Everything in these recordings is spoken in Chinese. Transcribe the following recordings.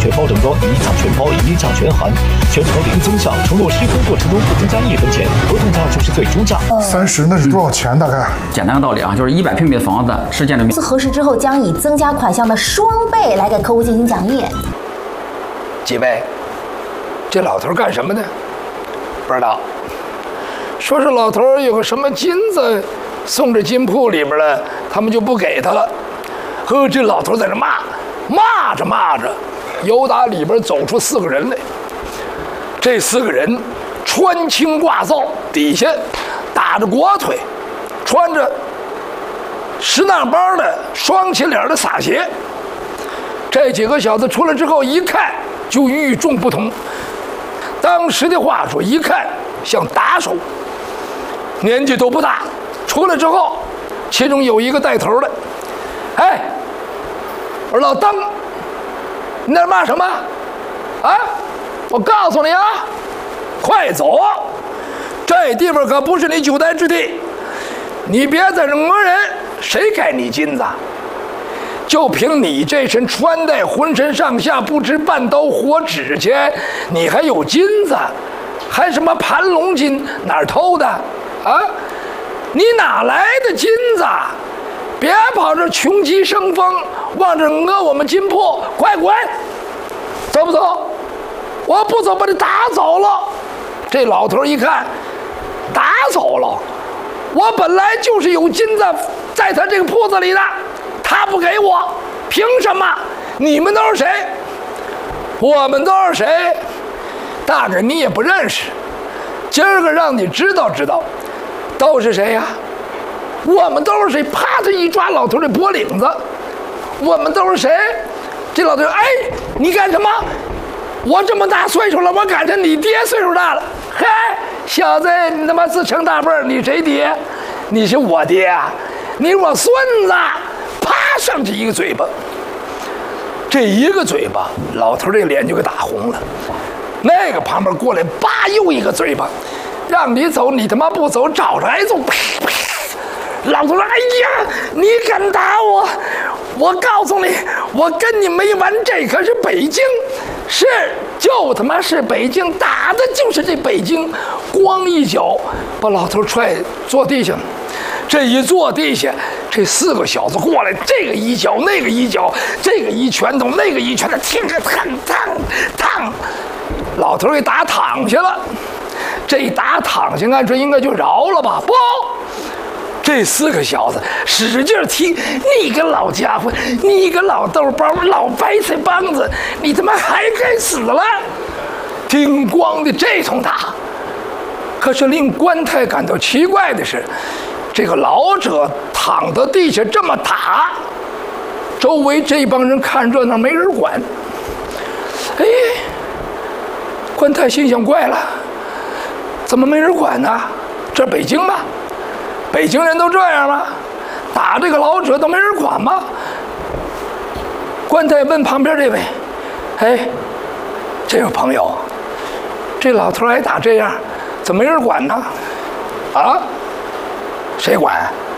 全包整装，一抢全包，一价全含，全程零增项，承诺施工过程中不增加1分钱，合同价就是最终价。 30那是多少钱？大概？ 简单的道理啊，就是100平米的房子是建筑面。 公司核实之后，将以增加款项的双倍来给客户进行奖励。 几位，这老头干什么的？不知道。说是老头有个什么金子送这金铺里边了，他们就不给他了。呵，这老头在这骂着，由打里边走出4个人来。这4个人穿青挂皂，底下打着裹腿，穿着石囊包的双起脸的洒鞋。这几个小子出来之后，一看就与众不同。当时的话说，一看像打手，年纪都不大。出来之后，其中有一个带头的，哎，我说老邓，你在那骂什么？啊，我告诉你啊，快走！这地方可不是你久待之地，你别在这讹人，谁给你金子？就凭你这身穿戴，浑身上下不值半刀火指甲，你还有金子？还什么盘龙金？哪儿偷的？啊？你哪来的金子？别跑这穷极生风，往这讹我们金铺！快滚！走不走？我不走，把你打走了。这老头一看，打走了。我本来就是有金子在他这个铺子里的，他不给我，凭什么？你们都是谁？我们都是谁？大概你也不认识。今儿个让你知道知道，都是谁呀？我们都是谁？啪！他一抓老头的脖领子。我们都是谁？这老头，哎，你干什么？我这么大岁数了，我赶上你爹岁数大了。嗨，小子，你他妈自称大辈儿，你谁爹？你是我爹啊！你是我孙子！啪，上去一个嘴巴。这一个嘴巴，老头这脸就给打红了。那个旁边过来，叭，又一个嘴巴，让你走，你他妈不走，找着挨揍！啪啪！老头说：“哎呀，你敢打我？我告诉你，我跟你没完！这可是北京，是就他妈是北京，打的就是这北京！”咣一脚把老头踹坐地下。这一坐地下，这4个小子过来，这个一脚，那个一脚，这个一拳头，那个一拳头，听着烫，老头给打躺下了。这一打躺下，按说应该就饶了吧？不。这4个小子使劲踢，你个老家伙，你个老豆包，老白菜帮子，你他妈还该死了！叮咣的这通打。可是令关太感到奇怪的是，这个老者躺到地下这么打，周围这帮人看热闹没人管。哎，关太心想怪了，怎么没人管呢？这北京吗？北京人都这样吗？打这个老者都没人管吗？关太问旁边这位：“哎，这位朋友，这老头挨打这样，怎么没人管呢？啊？谁管？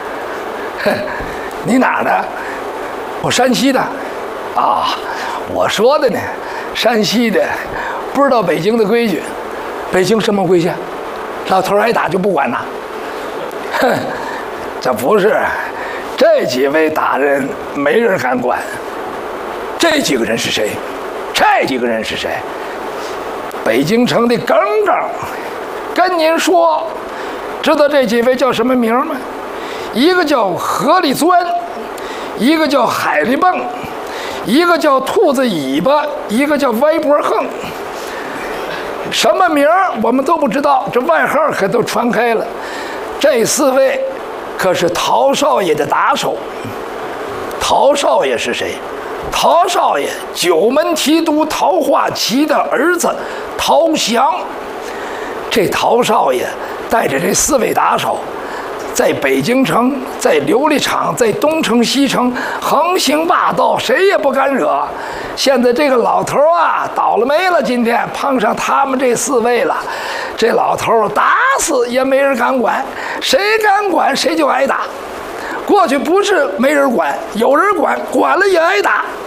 你哪儿的？我山西的。啊，我说的呢，山西的，不知道北京的规矩。北京什么规矩？老头挨打就不管呐？”哼，这不是，这几位打人没人敢管。这几个人是谁？这几个人是谁？北京城的耿耿。跟您说，知道这几位叫什么名吗？一个叫河里钻，一个叫海里蹦，一个叫兔子尾巴，一个叫歪脖横。什么名我们都不知道，这外号可都传开了。这4位可是陶少爷的打手。陶少爷是谁？陶少爷9门提督陶化琪的儿子陶祥。这陶少爷带着这4位打手，在北京城，在琉璃厂，在东城西城横行霸道，谁也不敢惹。现在这个老头啊倒了霉了，今天碰上他们这4位了。这老头打死也没人敢管，谁敢管谁就挨打。过去不是没人管，有人管，管了也挨打。